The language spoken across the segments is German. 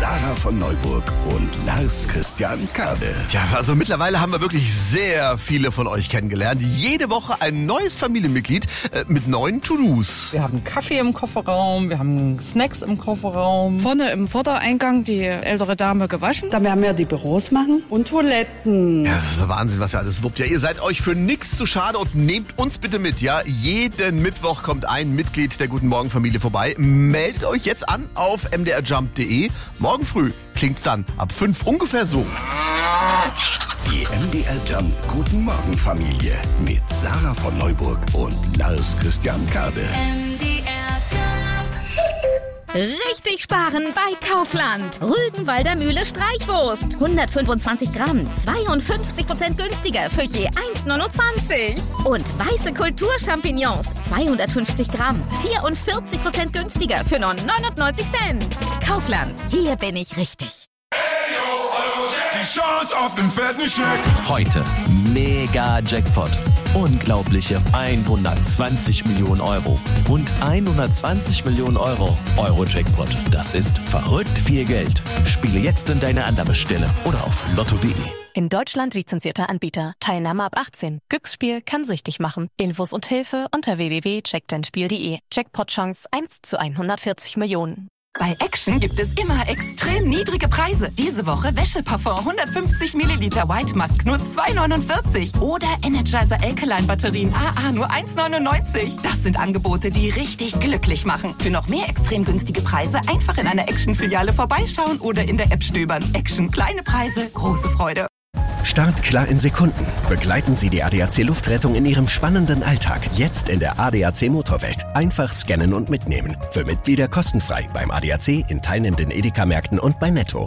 Sarah von Neuburg und Lars Christian Kade. Ja, also mittlerweile haben wir wirklich sehr viele von euch kennengelernt. Jede Woche ein neues Familienmitglied mit neuen To-Dos. Wir haben Kaffee im Kofferraum, wir haben Snacks im Kofferraum. Vorne im Vordereingang die ältere Dame gewaschen. Da werden wir die Büros machen und Toiletten. Ja, das ist Wahnsinn, was ihr alles wuppt. Ja, ihr seid euch für nichts zu schade und nehmt uns bitte mit, ja. Jeden Mittwoch kommt ein Mitglied der Guten Morgen Familie vorbei. Meldet euch jetzt an auf mdrjump.de. Morgen früh klingt's dann ab 5 ungefähr so. Die MDR Jump Guten Morgen Familie mit Sarah von Neuburg und Lars Christian Kade. Richtig sparen bei Kaufland. Rügenwalder Mühle Streichwurst. 125 Gramm, 52% günstiger für je 1,29. Und weiße Kulturchampignons. 250 Gramm, 44% günstiger für nur 99 Cent. Kaufland, hier bin ich richtig. Die Chance auf den fetten Scheck. Heute mega Jackpot. Unglaubliche 120 Millionen Euro. Rund 120 Millionen Euro. Euro-Jackpot. Das ist verrückt viel Geld. Spiele jetzt in deine Annahmestelle oder auf lotto.de. In Deutschland lizenzierter Anbieter. Teilnahme ab 18. Glücksspiel kann süchtig machen. Infos und Hilfe unter www.checkdeinspiel.de. Jackpot-Chance 1 zu 140 Millionen. Bei Action gibt es immer extrem niedrige Preise. Diese Woche Wäscheparfum 150 Milliliter White Musk nur 2,49. Oder Energizer Alkaline Batterien AA nur 1,99. Das sind Angebote, die richtig glücklich machen. Für noch mehr extrem günstige Preise einfach in einer Action-Filiale vorbeischauen oder in der App stöbern. Action, kleine Preise, große Freude. Startklar in Sekunden. Begleiten Sie die ADAC Luftrettung in Ihrem spannenden Alltag. Jetzt in der ADAC Motorwelt. Einfach scannen und mitnehmen. Für Mitglieder kostenfrei beim ADAC, in teilnehmenden Edeka-Märkten und bei Netto.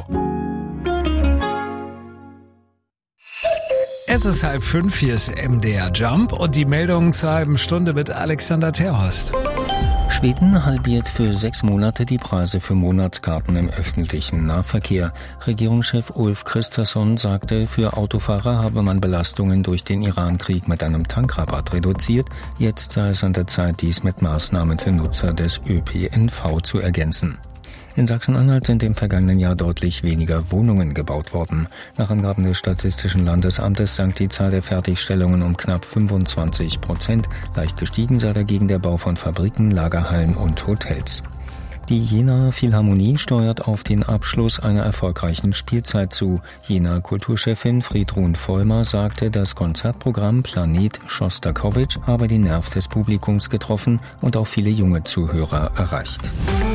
Es ist 4:30, hier ist MDR Jump und die Meldungen zur halben Stunde mit Alexander Terhorst. Schweden halbiert für 6 Monate die Preise für Monatskarten im öffentlichen Nahverkehr. Regierungschef Ulf Kristersson sagte, für Autofahrer habe man Belastungen durch den Iran-Krieg mit einem Tankrabatt reduziert. Jetzt sei es an der Zeit, dies mit Maßnahmen für Nutzer des ÖPNV zu ergänzen. In Sachsen-Anhalt sind im vergangenen Jahr deutlich weniger Wohnungen gebaut worden. Nach Angaben des Statistischen Landesamtes sank die Zahl der Fertigstellungen um knapp 25%. Leicht gestiegen sei dagegen der Bau von Fabriken, Lagerhallen und Hotels. Die Jenaer Philharmonie steuert auf den Abschluss einer erfolgreichen Spielzeit zu. Jenaer Kulturchefin Friedrun Vollmer sagte, das Konzertprogramm Planet Schostakowitsch habe den Nerv des Publikums getroffen und auch viele junge Zuhörer erreicht.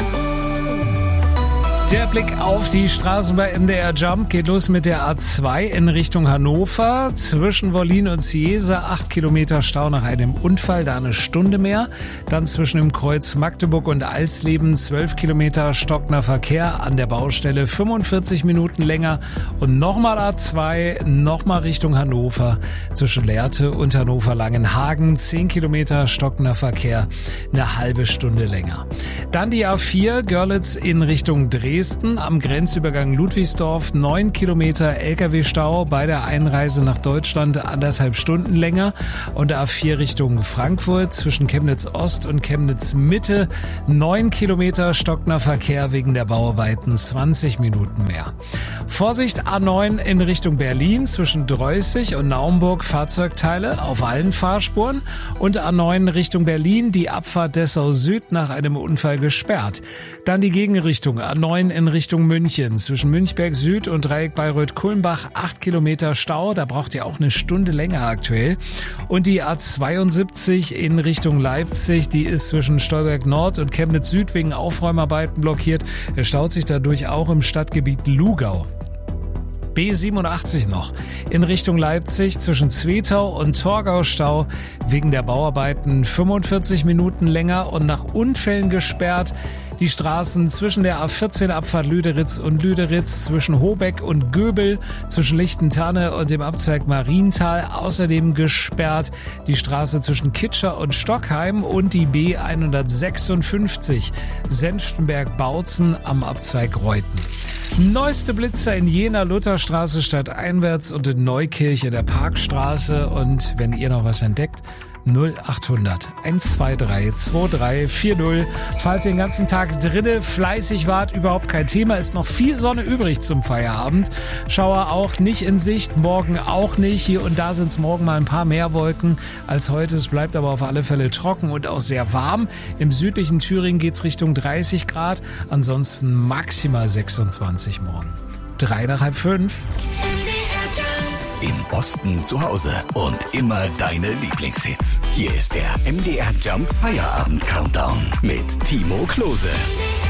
Der Blick auf die Straßen bei MDR Jump geht los mit der A2 in Richtung Hannover. Zwischen Wollin und Ciesa 8 Kilometer Stau nach einem Unfall, da eine Stunde mehr. Dann zwischen dem Kreuz Magdeburg und Alsleben 12 Kilometer stockender Verkehr an der Baustelle, 45 Minuten länger. Und nochmal A2, nochmal Richtung Hannover. Zwischen Lehrte und Hannover-Langenhagen 10 Kilometer stockender Verkehr, eine halbe Stunde länger. Dann die A4 Görlitz in Richtung Dresden. Am Grenzübergang Ludwigsdorf 9 Kilometer LKW-Stau bei der Einreise nach Deutschland, 1,5 Stunden länger. Und der A4 Richtung Frankfurt zwischen Chemnitz Ost und Chemnitz Mitte 9 Kilometer stockender Verkehr wegen der Bauarbeiten, 20 Minuten mehr. Vorsicht A9 in Richtung Berlin zwischen Dreußig und Naumburg Fahrzeugteile auf allen Fahrspuren. Und A9 Richtung Berlin die Abfahrt Dessau Süd nach einem Unfall gesperrt. Dann die Gegenrichtung A9 in Richtung München. Zwischen Münchberg Süd und Dreieck Bayreuth-Kulmbach 8 Kilometer Stau. Da braucht ihr auch eine Stunde länger aktuell. Und die A72 in Richtung Leipzig, die ist zwischen Stolberg Nord und Chemnitz Süd wegen Aufräumarbeiten blockiert. Es staut sich dadurch auch im Stadtgebiet Lugau. B87 noch in Richtung Leipzig zwischen Zwetau und Torgau Stau wegen der Bauarbeiten 45 Minuten länger und nach Unfällen gesperrt. Die Straßen zwischen der A14 Abfahrt Lüderitz und Lüderitz, zwischen Hobeck und Göbel, zwischen Lichtentanne und dem Abzweig Marienthal außerdem gesperrt. Die Straße zwischen Kitscher und Stockheim und die B156 Senftenberg-Bautzen am Abzweig Reuten. Neueste Blitzer in Jena Lutherstraße stadteinwärts und in Neukirch in der Parkstraße. Und wenn ihr noch was entdeckt, 0800 123 2340. Falls ihr den ganzen Tag drinne fleißig wart, überhaupt kein Thema, ist noch viel Sonne übrig zum Feierabend. Schauer auch nicht in Sicht, morgen auch nicht. Hier und da sind es morgen mal ein paar mehr Wolken als heute. Es bleibt aber auf alle Fälle trocken und auch sehr warm. Im südlichen Thüringen geht es Richtung 30 Grad, ansonsten maximal 26 morgen. 4:03. Im Osten zu Hause und immer deine Lieblingshits. Hier ist der MDR Jump Feierabend Countdown mit Timo Klose.